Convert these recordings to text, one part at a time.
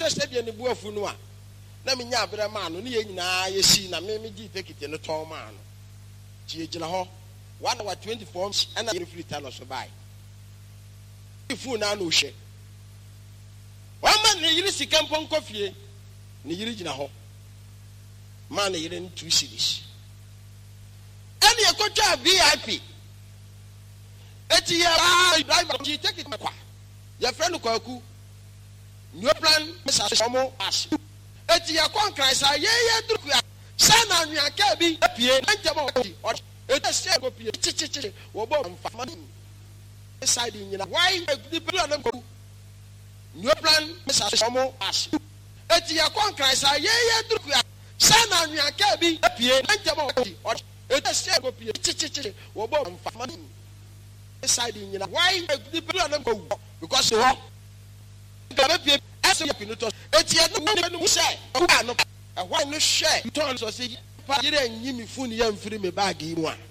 said the Buafunua. Na me nya abra ma no ne ye nyina ye si na me gi tekite no ton ma no tie gina ho 1 hour 24 and na free time so buy fu na no hwe wa ma ne yiri sika mpon kofie ne yiri gina ho ma ne yiri 2 series ani e kotwa VIP eti ya driver gi tekite kwa ya friend kwaku new plan mesa somo as eti ya konkran sa ye druku ya sana anwaka bi pie ntema o eti se go pie chichichi wo bo mfa side nyina why the people na go new plan mesa somo as eti ya konkran sa ye druku ya sana anwaka bi pie ntema o eti se go pie chichichi wo bo mfa side nyina why the people na go because wo ga pie so you pin to etia no say wa no why no share turn so say pa yire nyi mi phone ya mfiri me bag yi mu a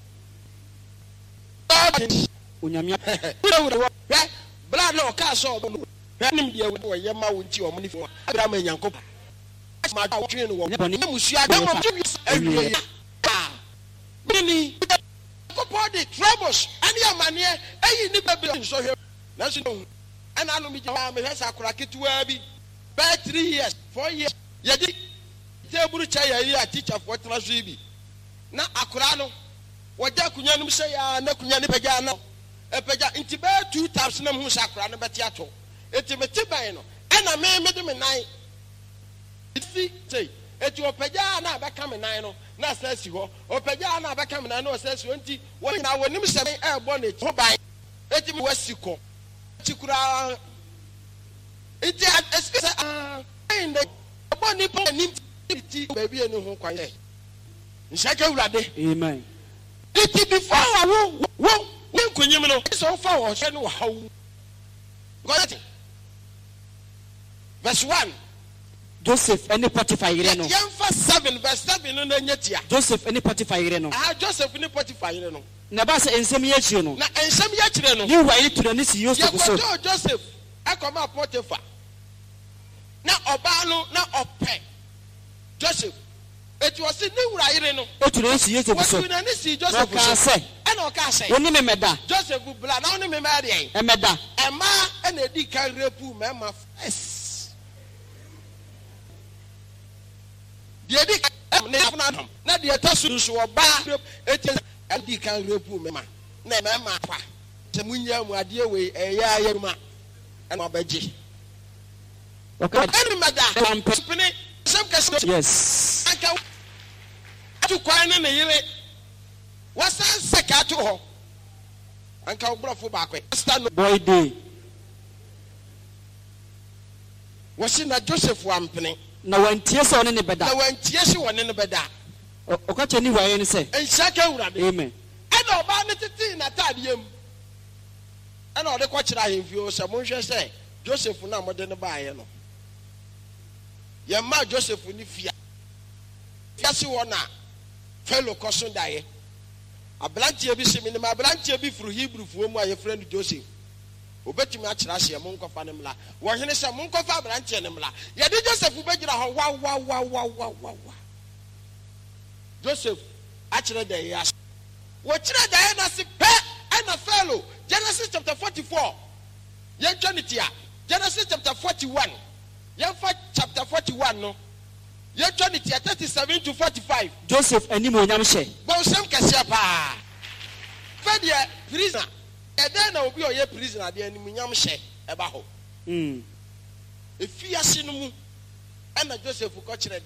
onyamia bla no ka so no nim dia wo ye ma wo nti o mo ni phone abra ma nyankop ma da wo twen no wo ne musu ada mo awie ni ko body troubles ani amane ayi ni baby so hwe na so no and I know me has a cracky to be by 3 years, 4 years. Yadi table chair a teacher for Trashibi. Now Akurano, what Jacunan say, Nakunyani Pagano, a Paga Intiba 2000 Musacran Batiato, Etimetibano, and I may make them a night. It's say, at your Pagana become a nino, not says you, or Pagana become a no says 20, when I will never say air bonnet, or by Etim Westico. Chikura it and the body baby and no quiet. Amen. It before I won't so far how got it. Verse 1 Joseph any Potiphar Ireno. 7 verse 7 no nyetia. Joseph any Potiphar Ireno. Joseph any Potiphar Ireno. Na ba se ensem ya chire no. Na ensem ya chire no. Ni wa yi tura ni si Joseph so. Ya Joseph akoma Potiphar. Na oba no na ope. Joseph it was ni wura yire no. O tura si Joseph so. Wo tura ni si Joseph so. Ka say. E na o ka say. Woni me meda. Joseph bula na woni me ma de. E meda. E ma e na di kan repu me ma first. Die di na afuna na die tasu so oba eti adi kan repu me ma na me ma kwa se munya mu ade we eya ayuma e na obaji okay any mada company some case yes aka atu kwa na yire wasan seka to ho anka obrofo ba kwa stand boy day wasi na Joseph wampene na wantie se one ne beda na wantie se one ne beda okache ni waye ni se enshaka urade amen ana oba ne titi na tadiem ana ode kwa kira ahemfio se monhwe se Joseph na mode ne baaye no ye ma Joseph ni fia se wona fellow koso daye ablantie bi se mi ne ma ablantie bi fru Hebrew fu mu aye friend Joseph obetumi akira se mo nkofa ne mla wo hene se mo nkofa ablantie ne mla ye de Joseph begira ho wa Joseph actually the yes. What Diana say and a fellow Genesis chapter 44. Young Trinity Genesis chapter 41. Young chapter 41 no. Young Trinity 37 to 45. Joseph animo nyamshe. But some kasiapa. Fedia prisoner. And then I will be a prisoner the animo nyamshe eba ho. If you are sinu and Joseph ko